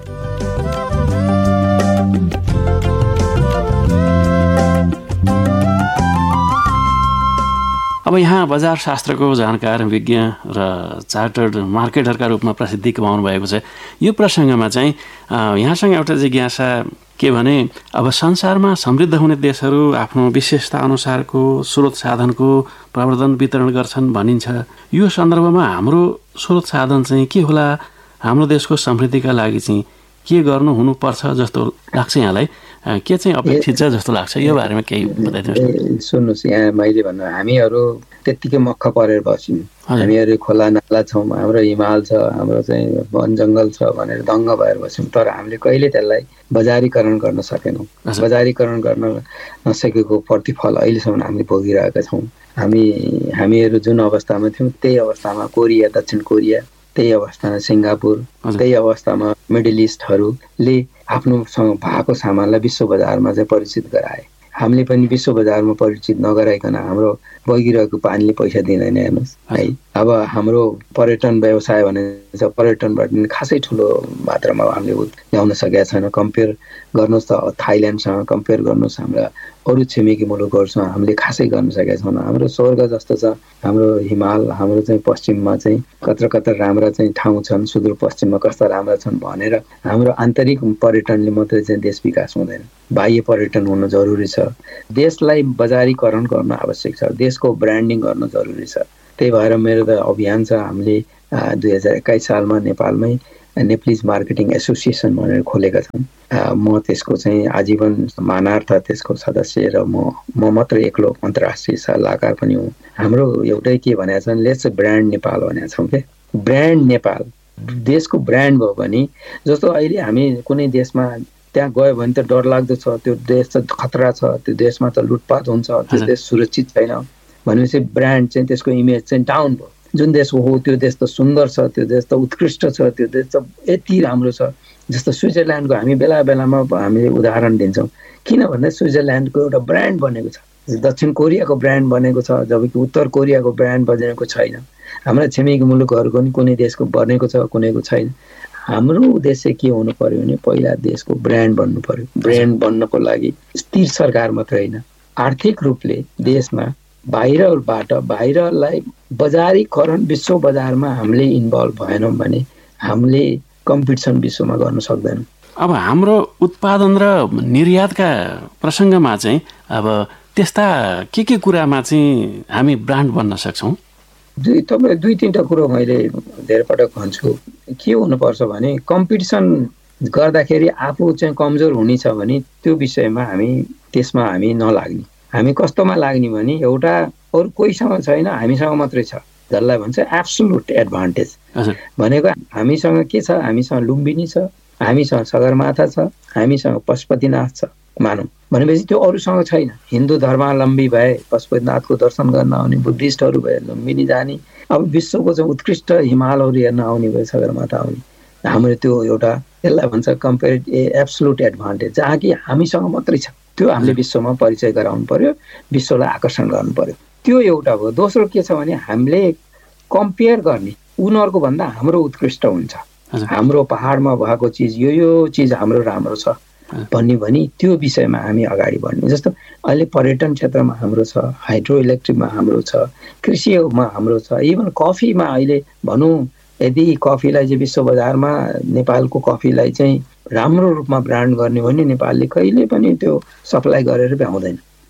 अब यहाँ बजार शास्त्रको जानकार विज्ञ र चार्टर्ड मार्केटरका रूपमा प्रसिद्धि कमाउनु भएको छ। यो प्रसङ्गमा चाहिँ यहाँसँग एउटा जिज्ञासा के भने, अब संसारमा समृद्ध हुने देशहरू आफ्नो विशेषता अनुसारको स्रोत साधनको प्रवर्धन वितरण गर्छन् भनिन्छ। यो सन्दर्भमा हाम्रो स्रोत साधन चाहिँ के होला, हाम्रो देशको समृद्धिका लागि चाहिँ के गर्नु हुनुपर्छ जस्तो लाग्छ यहाँलाई? के चाहिँ अपेक्षित छ जस्तो लाग्छ? यो बारेमा केही बताइदिनुहोस्। सुन्नुहोस्, यहाँ मैले भन्नु, हामीहरू त्यत्तिकै मक्ख परेर बस्यौँ। हामीहरू खोला नाला छौँ, हाम्रो हिमाल छ, हाम्रो चाहिँ वन जङ्गल छ भनेर दङ्ग भएर बस्यौँ। तर हामीले कहिले त्यसलाई बजारीकरण गर्न सकेनौँ। बजारीकरण गर्न नसकेको प्रतिफल अहिलेसम्म हामीले भोगिरहेका छौँ। हामी हामीहरू जुन अवस्थामा थियौँ त्यही अवस्थामा कोरिया, दक्षिण कोरिया, त्यही अवस्थामा सिङ्गापुर, त्यही अवस्थामा मिडल इस्टहरूले आफ्नोसँग भएको सामानलाई विश्व बजारमा चाहिँ परिचित गराए। हामीले पनि विश्व बजारमा परिचित नगराइकन हाम्रो बगिरहेको पानीले पैसा दिँदैन हेर्नुहोस् है। अब हाम्रो पर्यटन व्यवसाय भने पर्यटनबाट खासै ठुलो मात्रामा हामीले ल्याउन सकेका छैन। कम्पेयर गर्नुहोस् त थाइल्यान्डसँग कम्पेयर गर्नुहोस्, हाम्रा अरू छिमेकी मुलुकहरूसँग हामीले खासै गर्न सकेका छैनौँ। हाम्रो स्वर्ग जस्तो छ हाम्रो हिमाल, हाम्रो चाहिँ पश्चिममा चाहिँ कत्र कत्र राम्रा चाहिँ ठाउँ छन्, सुदूरपश्चिममा कस्ता राम्रा छन् भनेर हाम्रो आन्तरिक पर्यटनले मात्रै चाहिँ देश विकास हुँदैन, बाह्य पर्यटन हुन जरुरी छ। देशलाई बजारीकरण गर्न आवश्यक छ, देशको ब्रान्डिङ गर्न जरुरी छ। त्यही भएर मेरो त अभियान छ, हामीले दुई हजार एक्काइस सालमा नेपालमै नेप्लिज मार्केटिङ एसोसिएसन भनेर खोलेका छन्। म त्यसको चाहिँ आजीवन मानार्थ त्यसको सदस्य र म म मात्र एक्लो अन्तर्राष्ट्रिय सल्लाहकार पनि हुँ। हाम्रो एउटै के भनेको छ, लेट्स ब्रान्ड नेपाल भनेको छौँ के। ब्रान्ड नेपाल देशको ब्रान्ड भयो भने, जस्तो अहिले हामी कुनै देशमा त्यहाँ गयो भने त डर लाग्दो छ, त्यो देश त खतरा छ, त्यो देशमा त लुटपाट हुन्छ, त्यो देश सुरक्षित छैन भनेपछि ब्रान्ड चाहिँ त्यसको इमेज चाहिँ डाउन भयो। जुन देश हो त्यो देश त सुन्दर छ, त्यो देश त उत्कृष्ट छ, त्यो देश त यति राम्रो छ। जस्तो स्विजरल्यान्डको हामी बेला बेलामा हामीले उदाहरण दिन्छौँ, किनभने स्विजरल्यान्डको एउटा ब्रान्ड बनेको छ, दक्षिण कोरियाको ब्रान्ड बनेको छ, जबकि उत्तर कोरियाको ब्रान्ड बनेको छैन। हाम्रा छिमेकी मुलुकहरूको पनि कुनै देशको बनेको छ, कुनैको छैन। हाम्रो उद्देश्य के हुनु पर्यो भने पहिला देशको ब्रान्ड बन्नु पर्यो। ब्रान्ड बन्नको लागि स्थिर सरकार मात्रै होइन, आर्थिक रूपले देशमा बाहिरबाट बाहिरलाई बजारीकरण विश्व बजारमा हामीले इन्भल्भ भएनौँ भने हामीले कम्पिटिसन विश्वमा गर्न सक्दैनौँ। अब हाम्रो उत्पादन र निर्यातका प्रसङ्गमा चाहिँ अब त्यस्ता के के कुरामा चाहिँ हामी ब्रान्ड बन्न सक्छौँ? दुई तपाईँ दुई तिनवटा कुरो मैले धेरै पटक भन्छु। के हुनुपर्छ भने कम्पिटिसन गर्दाखेरि आफू चाहिँ कमजोर हुने छ भने त्यो विषयमा हामी त्यसमा हामी नलाग्ने। हामी कस्तोमा लाग्ने भने एउटा अरू कोहीसँग छैन, हामीसँग मात्रै छ, जसलाई भन्छ एब्सोल्युट एडभान्टेज भनेको हामीसँग के छ, हामीसँग लुम्बिनी छ, हामीसँग सगरमाथा छ, हामीसँग पशुपतिनाथ छ मानौँ भनेपछि त्यो अरूसँग छैन। हिन्दू धर्मावलम्बी भए पशुपतिनाथको दर्शन गर्न आउने, बुद्धिस्टहरू भए लुम्बिनी जाने, अब विश्वको चाहिँ उत्कृष्ट हिमालहरू हेर्न आउने भए सगरमाथा आउने। हाम्रो त्यो एउटा त्यसलाई भन्छ कम्पेरिट ए एब्सोल्युट एडभान्टेज, जहाँ कि हामीसँग मात्रै छ, त्यो हामीले विश्वमा परिचय गराउनु पर्यो, विश्वलाई आकर्षण गर्नु पर्यो। त्यो एउटा हो। दोस्रो के छ भने हामीले कम्पेयर गर्ने, उनीहरूको भन्दा हाम्रो उत्कृष्ट हुन्छ, हाम्रो पहाडमा भएको चिज यो यो चिज हाम्रो राम्रो छ भन्ने भने त्यो विषयमा हामी अगाडि बढ्ने। जस्तो अहिले पर्यटन क्षेत्रमा हाम्रो छ, हाइड्रो इलेक्ट्रिकमा हाम्रो छ, कृषिमा हाम्रो छ, इभन कफीमा अहिले भनौँ यदि कफीलाई चाहिँ विश्व बजारमा नेपालको कफीलाई चाहिँ राम्रो रूपमा ब्रान्ड गर्ने भने नेपालले कहिले पनि त्यो सप्लाई गरेर भ्याउँदैन।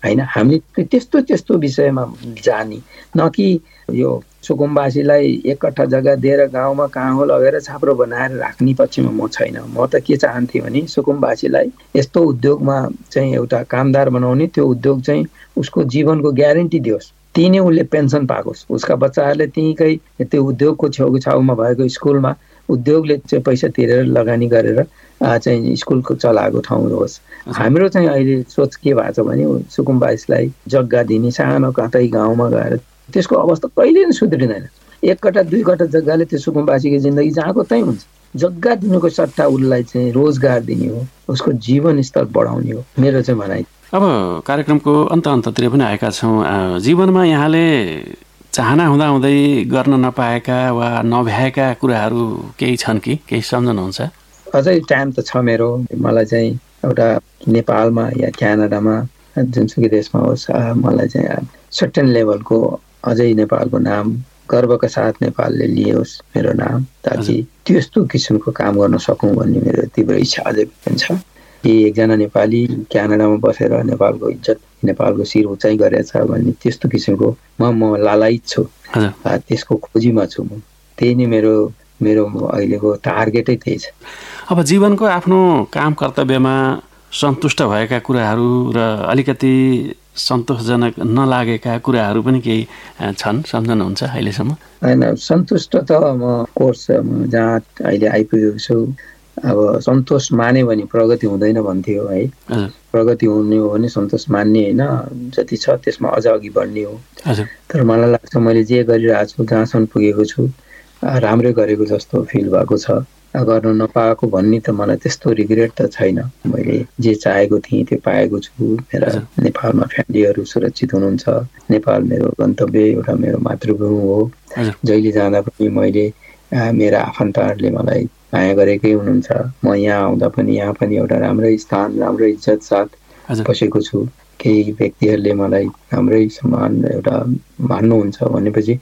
होइन। हामी त्यस्तो त्यस्तो विषयमा जाने, न कि यो सुकुम्बासीलाई एक कट्ठा जग्गा दिएर गाउँमा कहाँ हो लगेर छाप्रो बनाएर राख्ने पक्षमा म छैन। म त के चाहन्थेँ भने सुकुम्बासीलाई यस्तो उद्योगमा चाहिँ एउटा कामदार बनाउने, त्यो उद्योग चाहिँ उसको जीवनको ग्यारेन्टी दियोस्, त्यही नै उसले पेन्सन पाओस्, उसका बच्चाहरूले त्यहीँकै त्यो उद्योगको छेउको छाउमा भएको स्कुलमा उद्योगले चाहिँ पैसा तिरेर लगानी गरेर चाहिँ स्कुलको चलाएको ठाउँ होस्। हाम्रो चाहिँ अहिले सोच के भएको छ भने सुकुम्बासीलाई जग्गा दिने, सानो कतै गाउँमा गएर त्यसको अवस्था कहिले पनि सुध्रिँदैन। एक कट्ठा दुई कट्ठा जग्गाले त्यो सुकुम्बासीको जिन्दगी जहाँको त्यहीँ हुन्छ। जग्गा दिनुको सट्टा उसलाई चाहिँ रोजगार दिने हो, उसको जीवन स्तर बढाउने हो, मेरो चाहिँ भनाइ। अब कार्यक्रमको अन्त अन्ततिर पनि आएका छौँ। जीवनमा यहाँले चाहना हुँदाहुँदै गर्न नपाएका वा नभ्याएका कुराहरू केही छन् कि केही सम्झनुहुन्छ? अझै टाइम त छ मेरो। मलाई चाहिँ एउटा नेपालमा या क्यानाडामा जुनसुकै देशमा होस्, मलाई चाहिँ सर्टेन लेभलको अझै नेपालको नाम गर्वका साथ नेपालले लियोस् मेरो नाम, ताकि त्यस्तो किसिमको काम गर्न सकौँ भन्ने मेरो तीव्र इच्छा अझै पनि छ। कि एकजना नेपाली क्यानाडामा बसेर नेपालको इज्जत, नेपालको शिर उचाइ गरेछ भन्ने त्यस्तो किसिमको म म लालायित छु, त्यसको खोजीमा छु म। त्यही नै मेरो मेरो अहिलेको टार्गेटै त्यही छ। अब जीवनको आफ्नो काम कर्तव्यमा सन्तुष्ट भएका कुराहरू र अलिकति सन्तोषजनक नलागेका कुराहरू पनि केही छन्, सम्झनुहुन्छ अहिलेसम्म? होइन, सन्तुष्ट त म कोर्स म जहाँ अहिले आइपुगेको छु, अब सन्तोष मान्यो भने प्रगति हुँदैन भन्थ्यो है। प्रगति हुने हो भने सन्तोष मान्ने होइन, जति छ त्यसमा अझ अघि बढ्ने हो। तर मलाई लाग्छ मैले जे गरिरहेको छु, जहाँसम्म पुगेको छु, राम्रै गरेको जस्तो फिल भएको छ। गर्न नपाएको भन्ने त मलाई त्यस्तो रिग्रेट त छैन। मैले जे चाहेको थिएँ त्यो पाएको छु। मेरा नेपालमा फ्यामिलीहरू सुरक्षित हुनुहुन्छ। नेपाल मेरो गन्तव्य, एउटा मेरो मातृभूमि हो। जहिले जाँदा पनि मैले मेरा आफन्तहरूले मलाई माया गरेकै हुनुहुन्छ। म यहाँ आउँदा पनि यहाँ पनि एउटा राम्रै स्थान, राम्रै इज्जत साथ बसेको छु। केही व्यक्तिहरूले मलाई राम्रै सम्मान एउटा मान्नुहुन्छ भनेपछि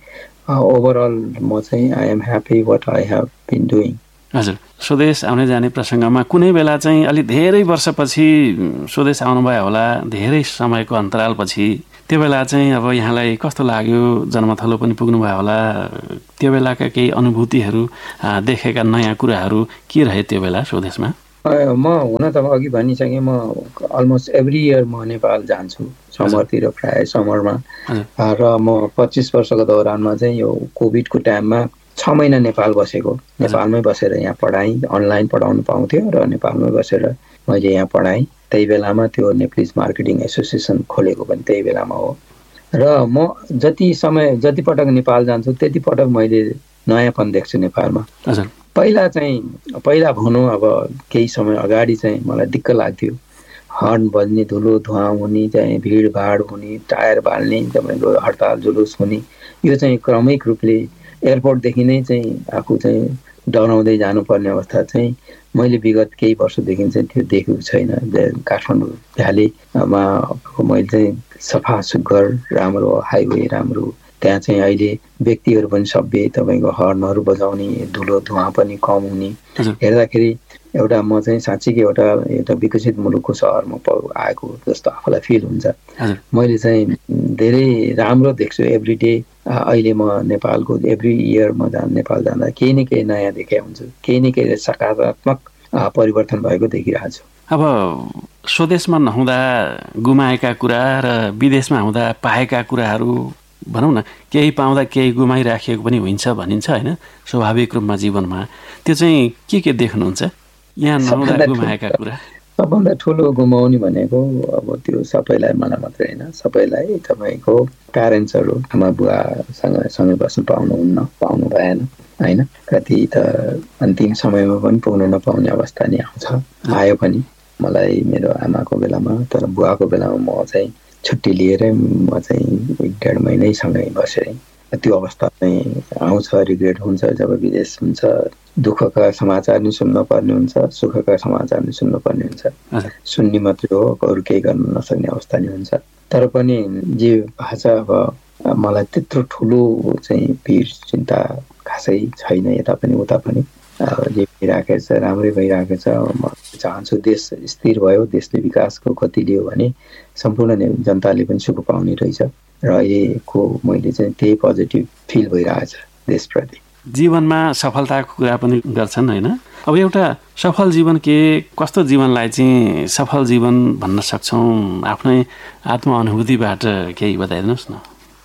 ओभरअल म चाहिँ I am happy what I have been doing. हजुर, स्वदेश आउने जाने प्रसङ्गमा कुनै बेला चाहिँ अलि धेरै वर्षपछि स्वदेश आउनुभयो होला, धेरै समयको अन्तरालपछि, त्यो बेला चाहिँ अब यहाँलाई कस्तो लाग्यो? जन्मथलो पनि पुग्नुभयो होला, त्यो बेलाका केही अनुभूतिहरू, देखेका नयाँ कुराहरू के रहे त्यो बेला स्वदेशमा? म हुन त अघि भनिसकेँ, म अलमोस्ट एभ्री इयर म नेपाल जान्छु, समरतिर, प्रायः समरमा। र म पच्चिस वर्षको दौरानमा चाहिँ यो कोभिडको टाइममा छ महिना नेपाल बसेको। नेपालमै बसेर यहाँ पढाएँ, अनलाइन पढाउनु पाउँथ्यो र नेपालमै बसेर मैले यहाँ पढाएँ। त्यही बेलामा त्यो नेप्लिज मार्केटिङ एसोसिएसन खोलेको पनि त्यही बेलामा हो। र म जति समय जति पटक नेपाल जान्छु त्यति पटक मैले नयाँपन देख्छु नेपालमा। पहिला चाहिँ पहिला भनौँ अब केही समय अगाडि चाहिँ मलाई दिक्क लाग्थ्यो, हर्न बज्ने, धुलो धुवा हुने, चाहिँ भिडभाड हुने, टायर बाल्ने, तपाईँको हडताल जुलुस हुने, यो चाहिँ क्रमिक रूपले एयरपोर्टदेखि नै चाहिँ आफू चाहिँ डराउँदै जानुपर्ने अवस्था चाहिँ मैले विगत केही वर्षदेखि चाहिँ त्यो देखेको छैन। काठमाडौँ भ्यालीमा मैले चाहिँ सफा सुग्घर राम्रो हाइवे राम्रो, त्यहाँ चाहिँ अहिले व्यक्तिहरू पनि सभ्य, तपाईँको हर्नहरू बजाउने, धुलो धुवा पनि कम हुने हेर्दाखेरि एउटा म चाहिँ साँच्चीकै एउटा एउटा विकसित मुलुकको सहरमा आएको जस्तो आफूलाई फिल हुन्छ। मैले चाहिँ धेरै राम्रो देख्छु एभ्री डे। अहिले म नेपालको एभ्री इयर म जान नेपाल जाँदा केही न केही नयाँ देखेको हुन्छु, केही न केही सकारात्मक परिवर्तन भएको देखिरहेको छु। अब स्वदेशमा नहुँदा गुमाएका कुरा र विदेशमा हुँदा पाएका कुराहरू भनौँ न, केही पाउँदा केही गुमाइराखेको पनि हुन्छ भनिन्छ होइन, स्वाभाविक रूपमा जीवनमा। त्यो चाहिँ के के देख्नुहुन्छ यहाँ नहुँदा गुमाएका कुरा? सबभन्दा ठुलो गुमाउने भनेको अब त्यो सबैलाई, मलाई मात्रै होइन, सबैलाई तपाईँको प्यारेन्ट्सहरू, आमा बुवासँग सँगै बस्नु पाउनुहुन्न, पाउनु भएन होइन। कति त अन्तिम समयमा पनि पुग्नु नपाउने अवस्था नि आउँछ, आयो पनि। मलाई मेरो आमाको बेलामा, तर बुवाको बेलामा म चाहिँ छुट्टी लिएर म चाहिँ एक डेढ महिनैसँगै बसेँ। त्यो अवस्था चाहिँ आउँछ, रिग्रेट हुन्छ जब विदेश हुन्छ। दुःखका समाचार नि सुन्न पर्ने हुन्छ, सुखका समाचार नि सुन्न पर्ने हुन्छ। सुन्ने मात्रै हो, अरू केही गर्न नसक्ने अवस्था नि हुन्छ। तर पनि जे भाषा अब मलाई त्यत्रो ठुलो चाहिँ भिड चिन्ता खासै छैन, यता पनि उता पनि। जे भइरहेको छ राम्रै भइरहेको छ। म चाहन्छु देश स्थिर भयो, देशले विकासको गति लियो भने सम्पूर्ण जनताले पनि सुख पाउने रहेछ र अहिलेको मैले चाहिँ त्यही पोजिटिभ फिल भइरहेछ देशप्रति। जीवनमा सफलताको कुरा पनि गर्छन् होइन? अब एउटा सफल जीवन के, कस्तो जीवनलाई चाहिँ सफल जीवन भन्न सक्छौँ? आफ्नै आत्मअनुभूतिबाट केही बताइदिनुहोस् न।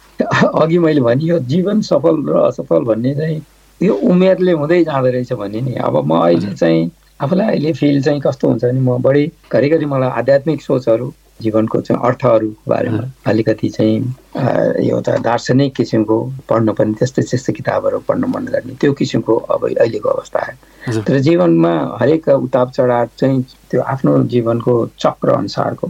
अघि मैले भने यो जीवन सफल र असफल भन्ने चाहिँ यो उमेरले हुँदै जाँदो रहेछ भन्ने नि। अब म अहिले चाहिँ आफूलाई अहिले फिल चाहिँ कस्तो हुन्छ नि, म बढी घरिघरि मलाई आध्यात्मिक सोचहरू, जीवनको चाहिँ अर्थहरू बारेमा अलिकति चाहिँ एउटा दार्शनिक किसिमको पढ्न पनि त्यस्तै त्यस्तै किताबहरू पढ्न मन गर्ने त्यो किसिमको अब अहिलेको अवस्था आयो। तर जीवनमा हरेक उताप चढाव चाहिँ त्यो आफ्नो जीवनको चक्र अनुसारको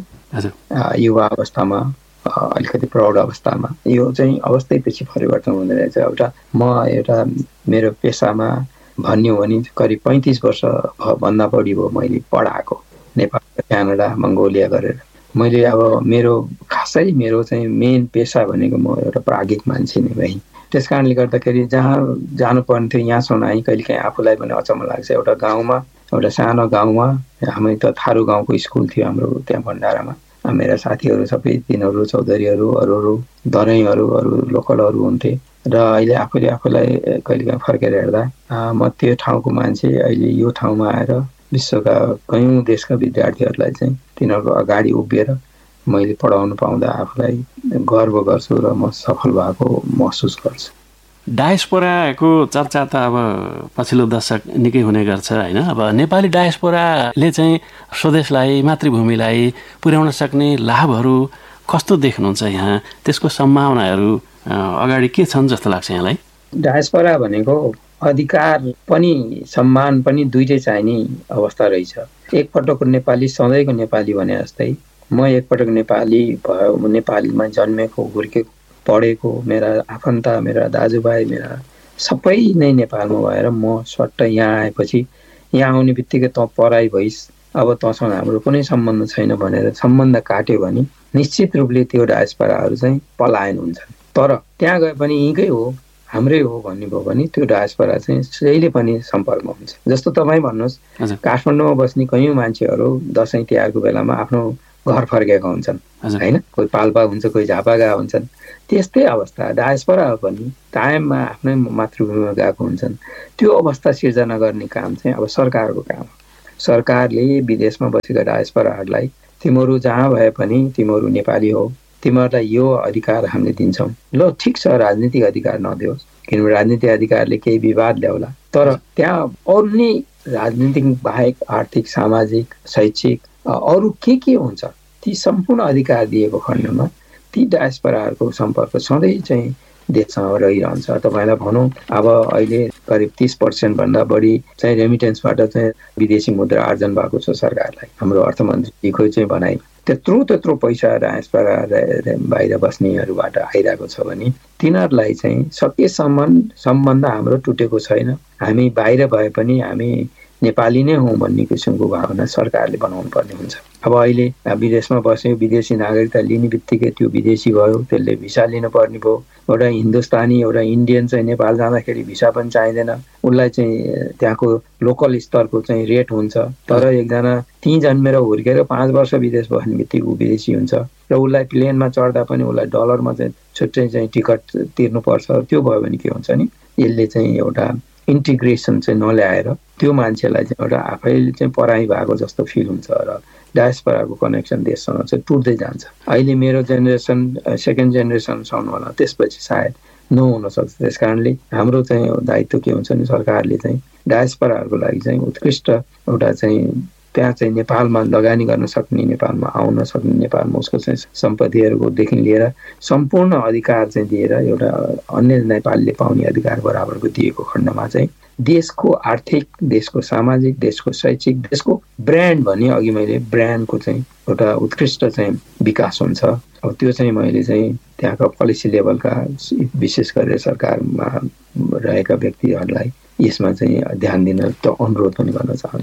युवा अवस्थामा अलिकति प्रौढ अवस्थामा यो चाहिँ अवस्थैपछि परिवर्तन हुँदो रहेछ। एउटा म एउटा मेरो पेसामा भन्यो भने करिब पैँतिस वर्ष भन्दा बढी भयो मैले पढाएको, नेपाल, क्यानाडा, मङ्गोलिया गरेर। मैले अब मेरो खासै मेरो चाहिँ मेन पेसा भनेको म एउटा प्राज्ञिक मान्छे नै भएँ। त्यस कारणले गर्दाखेरि जहाँ जानुपर्ने थियो यहाँसम्म आएँ। कहिलेकाहीँ आफूलाई पनि अचम्म लाग्छ, एउटा गाउँमा, एउटा सानो गाउँमा, हामी त थारू गाउँको स्कुल थियो हाम्रो त्यहाँ भण्डारामा। मेरा साथीहरू सबै तिनीहरू चौधरीहरू, अरू अरू दरैहरू, अरू लोकलहरू हुन्थे र अहिले आफूले आफूलाई कहिलेकाहीँ फर्केर हेर्दा म त्यो ठाउँको मान्छे अहिले यो ठाउँमा आएर विश्वका कयौँ देशका विद्यार्थीहरूलाई चाहिँ तिनीहरूको अगाडि उभिएर मैले पढाउनु पाउँदा आफूलाई गर्व गर्छु र म सफल भएको महसुस गर्छु। डायस्पोराको चर्चा त अब पछिल्लो दशक निकै हुने गर्छ होइन? अब नेपाली डायस्पोराले चाहिँ स्वदेशलाई, मातृभूमिलाई पुर्याउन सक्ने लाभहरू कस्तो देख्नुहुन्छ यहाँ? त्यसको सम्भावनाहरू अगाडि के छन् जस्तो लाग्छ यहाँलाई? डायस्पोरा भनेको अधिकार पनि सम्मान पनि दुइटै चाहिने अवस्था रहेछ। एकपटकको नेपाली सधैँको नेपाली भने जस्तै म एकपटक नेपाली भयो, नेपालीमा जन्मेको, हुर्केको, पढेको, मेरा आफन्त, मेरा दाजुभाइ, मेरा सबै नै नेपालमा भएर म सट्ट यहाँ आएपछि यहाँ आउने बित्तिकै त पराई भइस्, अब तँसँग हाम्रो कुनै सम्बन्ध छैन भनेर सम्बन्ध काट्यो भने निश्चित रूपले त्यो डायस्पोराहरू चाहिँ पलायन हुन्छन्। तर त्यहाँ गए पनि यहीँकै हो, हाम्रै हो भन्ने भयो भने त्यो डायस्पोरा चाहिँ जहिले पनि सम्पर्कमा हुन्छ। जस्तो तपाईँ भन्नुहोस्, काठमाडौँमा बस्ने कयौँ मान्छेहरू दसैँ तिहारको बेलामा आफ्नो घर फर्केका हुन्छन् होइन? कोही पाल्पा हुन्छ, कोही झापा गएका हुन्छन्। त्यस्तै अवस्था डायस्पोरा पनि कायममा आफ्नै मातृभूमिमा गएको हुन्छन्। त्यो अवस्था सिर्जना गर्ने काम चाहिँ अब सरकारको काम हो। सरकारले विदेशमा बसेका डायस्पोराहरूलाई तिमीहरू जहाँ भए पनि तिमीहरू नेपाली हो, तिमीहरूलाई यो अधिकार हामीले दिन्छौँ। ल ठिक छ, राजनीतिक अधिकार नदियोस्, किनभने राजनीतिक अधिकारले केही विवाद ल्याउला, तर त्यहाँ अरू नै राजनीतिक बाहेक आर्थिक, सामाजिक, शैक्षिक अरू के के हुन्छ ती सम्पूर्ण अधिकार दिएको खण्डमा ती डायस्पोराहरूको सम्पर्क सधैँ चाहिँ देशसँग रहिरहन्छ। तपाईँलाई भनौँ अब अहिले करिब तिस पर्सेन्ट भन्दा बढी चाहिँ रेमिटेन्सबाट चाहिँ विदेशी मुद्रा आर्जन भएको छ सरकारलाई। हाम्रो अर्थमन्त्रीको चाहिँ भनाइ त्यत्रो त्यत्रो पैसा डायस्पोरा बाहिर बस्नेहरूबाट आइरहेको छ भने तिनीहरूलाई चाहिँ सकेसम्म सम्बन्ध हाम्रो टुटेको छैन, हामी बाहिर भए पनि हामी नेपाली नै हौँ भन्ने किसिमको भावना सरकारले बनाउनु पर्ने हुन्छ। अब अहिले विदेशमा बस्यो, विदेशी नागरिकता लिने बित्तिकै त्यो विदेशी भयो, त्यसले भिसा लिनु पर्ने भयो। एउटा हिन्दुस्तानी, एउटा इन्डियन चाहिँ नेपाल जाँदाखेरि भिसा पनि चाहिँदैन, उसलाई चाहिँ त्यहाँको लोकल स्तरको चाहिँ रेट हुन्छ। तर एकजना त्यहीँ जन्मेर हुर्केर पाँच वर्ष विदेश बस्ने बित्तिकै ऊ विदेशी हुन्छ र उसलाई प्लेनमा चढ्दा पनि उसलाई डलरमा चाहिँ छुट्टै चाहिँ टिकट तिर्नुपर्छ। त्यो भयो भने के हुन्छ नि, यसले चाहिँ एउटा इन्टिग्रेसन चाहिँ नल्याएर त्यो मान्छेलाई चाहिँ एउटा आफैले चाहिँ पराई भएको जस्तो फिल हुन्छ र डायस्पोराको कनेक्सन देशसँग चाहिँ टुट्दै जान्छ। अहिले मेरो जेनेरेसन सेकेन्ड जेनेरेसन छन् होला, त्यसपछि सायद नहुन सक्छ। त्यस कारणले हाम्रो चाहिँ दायित्व के हुन्छ नि, सरकारले चाहिँ डायस्पोराहरूको लागि चाहिँ उत्कृष्ट एउटा चाहिँ त्यहाँ चाहिँ नेपालमा लगानी गर्न सक्ने, नेपालमा आउन सक्ने, नेपालमा उसको चाहिँ सम्पत्तिहरूकोदेखि लिएर सम्पूर्ण अधिकार चाहिँ दिएर एउटा अन्य नेपालीले पाउने अधिकार बराबरको दिएको खण्डमा चाहिँ देशको आर्थिक, देशको सामाजिक, देशको शैक्षिक, देशको ब्रान्ड भने अघि मैले ब्रान्डको चाहिँ एउटा उत्कृष्ट चाहिँ विकास हुन्छ। अब त्यो चाहिँ मैले चाहिँ त्यहाँका पोलिसी लेभलका विशेष गरेर सरकारमा रहेका व्यक्तिहरूलाई यसमा चाहिँ ध्यान दिन त अनुरोध पनि गर्न चाहन्छु।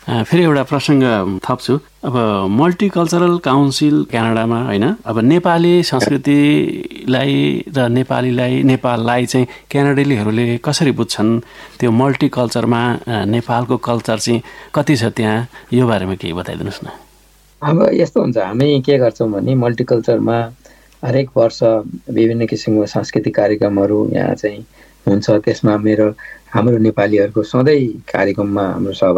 फेरि एउटा प्रसङ्ग थप्छु। अब मल्टिकल्चरल काउन्सिल क्यानाडामा होइन, अब नेपाली संस्कृतिलाई र नेपालीलाई नेपाललाई चाहिँ क्यानाडेलीहरूले कसरी बुझ्छन्, त्यो मल्टिकल्चरमा नेपालको कल्चर चाहिँ कति छ त्यहाँ, यो बारेमा केही बताइदिनुहोस् न। अब यस्तो हुन्छ, हामी के गर्छौँ भने मल्टिकल्चरमा हरेक वर्ष विभिन्न किसिमको सांस्कृतिक कार्यक्रमहरू यहाँ चाहिँ हुन्छ। त्यसमा मेरो हाम्रो नेपालीहरूको सधैँ कार्यक्रममा हाम्रो सहभागी